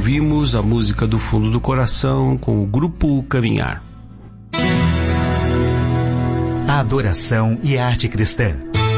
ouvimos a música do fundo do coração com o grupo Caminhar. A adoração e a arte cristã.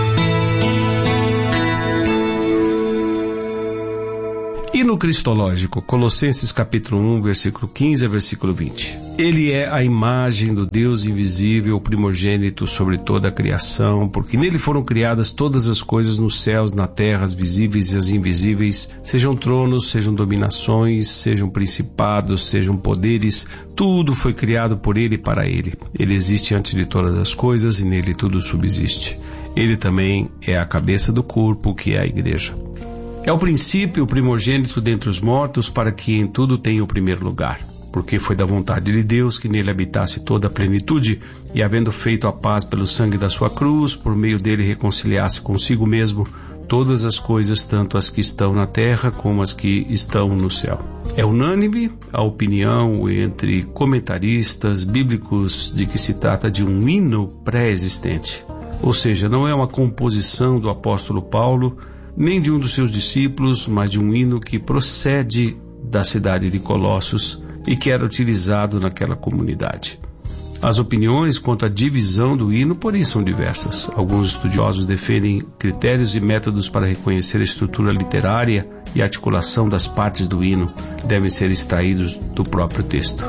Hino cristológico, Colossenses capítulo 1, versículo 15 a versículo 20. Ele é a imagem do Deus invisível, o primogênito sobre toda a criação, porque nele foram criadas todas as coisas nos céus, na terra, as visíveis e as invisíveis, sejam tronos, sejam dominações, sejam principados, sejam poderes, tudo foi criado por ele e para ele. Ele existe antes de todas as coisas e nele tudo subsiste. Ele também é a cabeça do corpo, que é a igreja. É o princípio, o primogênito dentre os mortos, para que em tudo tenha o primeiro lugar. Porque foi da vontade de Deus que nele habitasse toda a plenitude, e havendo feito a paz pelo sangue da sua cruz, por meio dele reconciliasse consigo mesmo todas as coisas, tanto as que estão na terra como as que estão no céu. É unânime a opinião entre comentaristas bíblicos de que se trata de um hino pré-existente. Ou seja, não é uma composição do apóstolo Paulo, nem de um dos seus discípulos, mas de um hino que procede da cidade de Colossos e que era utilizado naquela comunidade. As opiniões quanto à divisão do hino, porém, são diversas. Alguns estudiosos defendem critérios e métodos para reconhecer a estrutura literária e a articulação das partes do hino, que devem ser extraídos do próprio texto.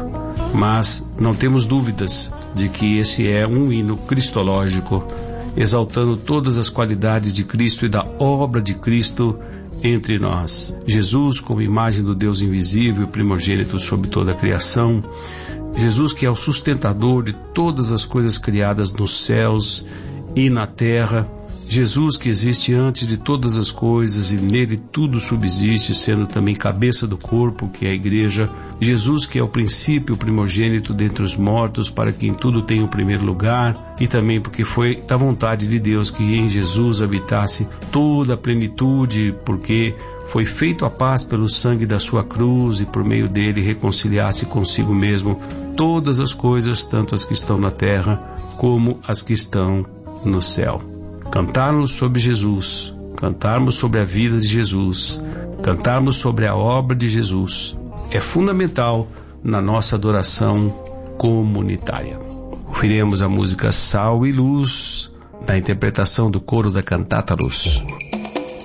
Mas não temos dúvidas de que esse é um hino cristológico, exaltando todas as qualidades de Cristo e da obra de Cristo entre nós. Jesus como imagem do Deus invisível, primogênito sobre toda a criação. Jesus que é o sustentador de todas as coisas criadas nos céus e na terra. Jesus que existe antes de todas as coisas e nele tudo subsiste, sendo também cabeça do corpo, que é a igreja. Jesus que é o princípio, o primogênito dentre os mortos, para que em tudo tenha o primeiro lugar, e também porque foi da vontade de Deus que em Jesus habitasse toda a plenitude, porque foi feito a paz pelo sangue da sua cruz e por meio dele reconciliasse consigo mesmo todas as coisas, tanto as que estão na terra como as que estão no céu. Cantarmos sobre Jesus, cantarmos sobre a vida de Jesus, cantarmos sobre a obra de Jesus é fundamental na nossa adoração comunitária. Ouviremos a música Sal e Luz, na interpretação do coro da Cantata Luz.